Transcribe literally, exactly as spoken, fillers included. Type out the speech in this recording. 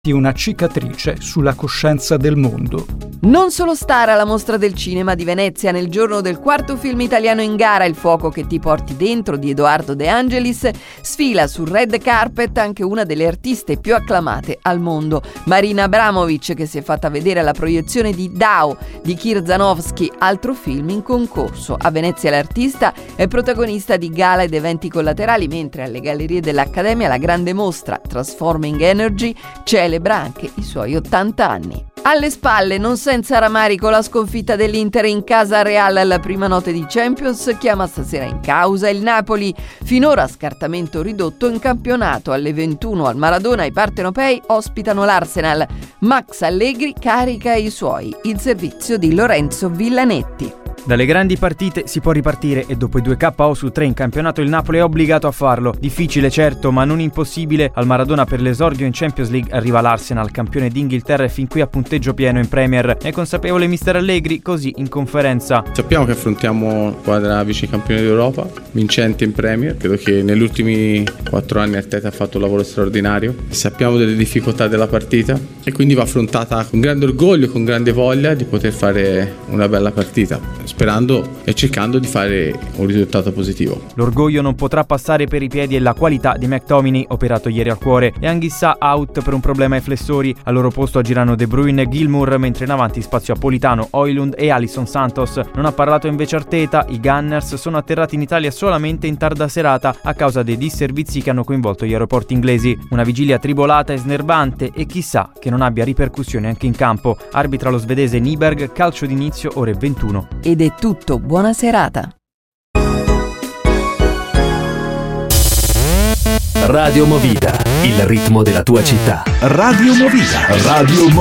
una cicatrice sulla coscienza del mondo. Non solo star alla Mostra del Cinema di Venezia nel giorno del quarto film italiano in gara, Il fuoco che ti porti dentro di Edoardo De Angelis, sfila sul red carpet anche una delle artiste più acclamate al mondo, Marina Abramovic, che si è fatta vedere alla proiezione di Dao di Kir Zanovsky, altro film in concorso. A Venezia l'artista è protagonista di gala ed eventi collaterali, mentre alle gallerie dell'Accademia la grande mostra Transforming Energy celebra anche i suoi ottanta anni. Alle spalle, non senza rammarico, la sconfitta dell'Inter in casa Real alla prima notte di Champions chiama stasera in causa il Napoli. Finora scartamento ridotto in campionato. Alle ventuno al Maradona i partenopei ospitano l'Arsenal. Max Allegri carica i suoi. Il servizio di Lorenzo Villanetti. Dalle grandi partite si può ripartire e dopo i due K O su tre in campionato il Napoli è obbligato a farlo. Difficile certo, ma non impossibile. Al Maradona per l'esordio in Champions League arriva l'Arsenal, campione d'Inghilterra e fin qui a punteggio pieno in Premier. È consapevole mister Allegri, così in conferenza. Sappiamo che affrontiamo squadra vicecampione d'Europa, vincente in Premier. Credo che negli ultimi quattro anni Arteta ha fatto un lavoro straordinario. Sappiamo delle difficoltà della partita e quindi va affrontata con grande orgoglio, con grande voglia di poter fare una bella partita, sperando e cercando di fare un risultato positivo. L'orgoglio non potrà passare per i piedi e la qualità di McTominay, operato ieri al cuore, e Anghissà out per un problema ai flessori. Al loro posto agiranno De Bruyne e Gilmour, mentre in avanti spazio a Politano, Højlund e Alisson Santos. Non ha parlato invece Arteta. I Gunners sono atterrati in Italia solamente in tarda serata a causa dei disservizi che hanno coinvolto gli aeroporti inglesi. Una vigilia tribolata e snervante e chissà che non abbia ripercussioni anche in campo. Arbitra lo svedese Nyberg, calcio d'inizio ore ventuno. Ed è tutto, buona serata. Radio Movida, il ritmo della tua città. Radio Movida, Radio Movida.